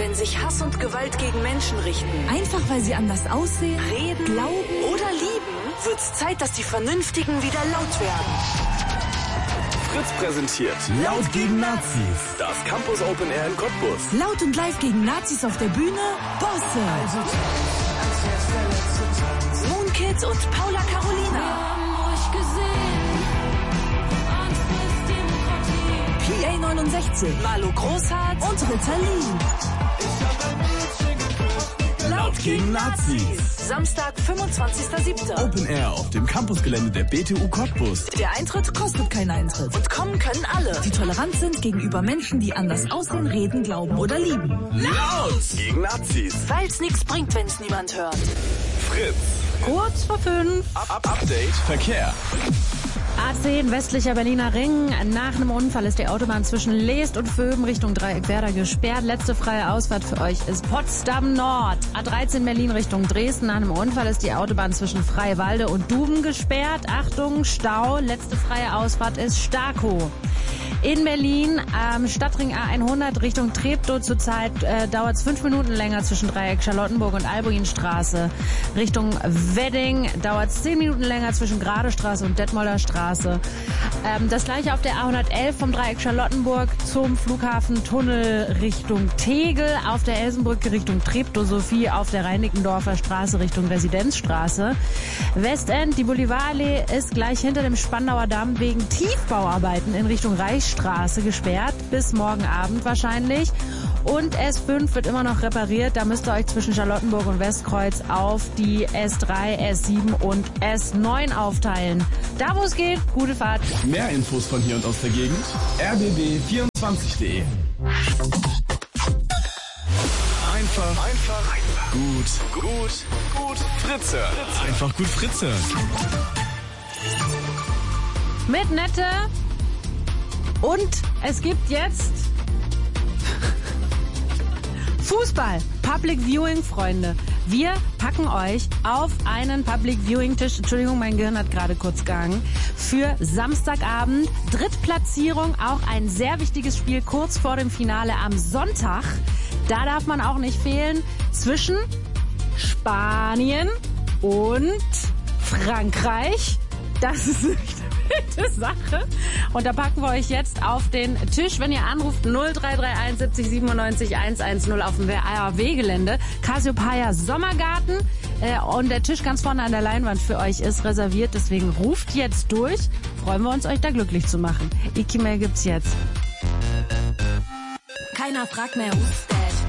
wenn sich Hass und Gewalt gegen Menschen richten, einfach weil sie anders aussehen, reden, glauben oder lieben, wird's Zeit, dass die Vernünftigen wieder laut werden. Fritz präsentiert Laut gegen Nazis. das Campus Open Air in Cottbus. laut und live gegen Nazis auf der Bühne, Bosse. Moon Kids und Paula Carolina. PA 69 Marlo Großhardt und Ritalin. Laut gegen Nazis. Samstag, 25.07. Open Air auf dem Campusgelände der BTU Cottbus. Der Eintritt kostet keinen Eintritt. Und kommen können alle. Die tolerant sind gegenüber Menschen, die anders aussehen, reden, glauben oder lieben. Laut Gegen Nazis. Weil's nichts bringt, wenn's niemand hört. Fritz. Kurz vor 5. Update. Verkehr. A10 westlicher Berliner Ring. Nach einem Unfall ist die Autobahn zwischen Leest und Vöben Richtung Dreieckwerder gesperrt. Letzte freie Ausfahrt für euch ist Potsdam Nord. A13 Berlin Richtung Dresden. Nach einem Unfall ist die Autobahn zwischen Freiwalde und Duben gesperrt. Achtung, Stau. Letzte freie Ausfahrt ist Starkow. In Berlin am Stadtring A100 Richtung Treptow zurzeit dauert es 5 Minuten länger zwischen Dreieck Charlottenburg und Albuinstraße. Richtung Wedding dauert es 10 Minuten länger zwischen Gradestraße und Detmolder Straße. Das gleiche auf der A111 vom Dreieck Charlottenburg zum Flughafentunnel Richtung Tegel, auf der Elsenbrücke Richtung Treptow sowie auf der Reinickendorfer Straße Richtung Residenzstraße. Westend, die Bolivarallee ist gleich hinter dem Spandauer Damm wegen Tiefbauarbeiten in Richtung Reichsstraße gesperrt, bis morgen Abend wahrscheinlich. Und S5 wird immer noch repariert, da müsst ihr euch zwischen Charlottenburg und Westkreuz auf die S3, S7 und S9 aufteilen. Da wo es geht, gute Fahrt. Mehr Infos von hier und aus der Gegend. rbb24.de. Einfach gut Fritz hören. Einfach gut Fritz hören. Mit Nette. Und es gibt jetzt Fußball. Public Viewing, Freunde. Wir packen euch auf einen Public Viewing Tisch. Entschuldigung, mein Gehirn hat gerade kurz gehangen. Für Samstagabend. Drittplatzierung, auch ein sehr wichtiges Spiel kurz vor dem Finale am Sonntag. Da darf man auch nicht fehlen. Zwischen Spanien und Frankreich. Das ist eine wilde Sache. Und da packen wir euch jetzt auf den Tisch, wenn ihr anruft 0331 70 97 110 auf dem ARW-Gelände. Cassiopeia Sommergarten. Und der Tisch ganz vorne an der Leinwand für euch ist reserviert. Deswegen ruft jetzt durch. Freuen wir uns, euch da glücklich zu machen. Iki-Mail gibt's jetzt. Keiner fragt mehr, who's that?